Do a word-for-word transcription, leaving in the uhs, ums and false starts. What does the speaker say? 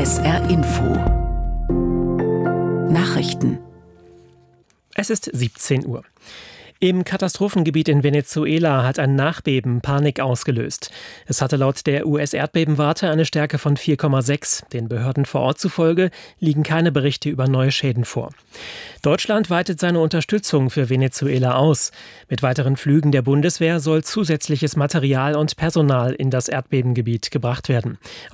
S R Info Nachrichten. Es ist siebzehn Uhr. Im Katastrophengebiet in Venezuela hat ein Nachbeben Panik ausgelöst. Es hatte laut der U S-Erdbebenwarte eine Stärke von vier Komma sechs. Den Behörden vor Ort zufolge liegen keine Berichte über neue Schäden vor. Deutschland weitet seine Unterstützung für Venezuela aus. Mit weiteren Flügen der Bundeswehr soll zusätzliches Material und Personal in das Erdbebengebiet gebracht werden.